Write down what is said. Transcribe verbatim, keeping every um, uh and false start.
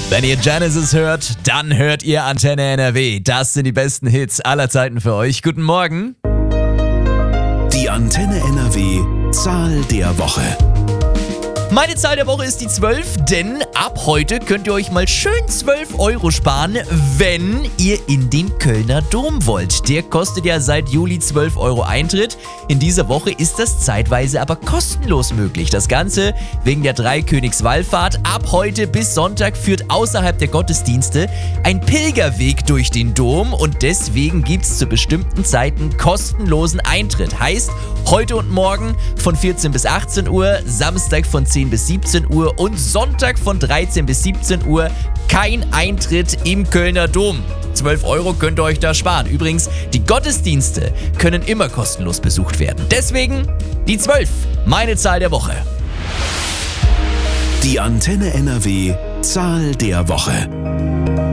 Wenn ihr Genesis hört, dann hört ihr Antenne N R W. Das sind die besten Hits aller Zeiten für euch. Guten Morgen. Die Antenne N R W Zahl der Woche. Meine Zahl der Woche ist die zwölf, denn ab heute könnt ihr euch mal schön zwölf Euro sparen, wenn ihr in den Kölner Dom wollt. Der kostet ja seit Juli zwölf Euro Eintritt. In dieser Woche ist das zeitweise aber kostenlos möglich. Das Ganze wegen der Dreikönigswallfahrt. Ab heute bis Sonntag führt außerhalb der Gottesdienste ein Pilgerweg durch den Dom und deswegen gibt es zu bestimmten Zeiten kostenlosen Eintritt. Heißt, heute und morgen von vierzehn bis achtzehn Uhr, Samstag von zehn bis siebzehn Uhr und Sonntag von dreizehn bis siebzehn Uhr kein Eintritt im Kölner Dom. zwölf Euro könnt ihr euch da sparen. Übrigens, die Gottesdienste können immer kostenlos besucht werden. Deswegen die zwölf, meine Zahl der Woche. Die Antenne N R W Zahl der Woche.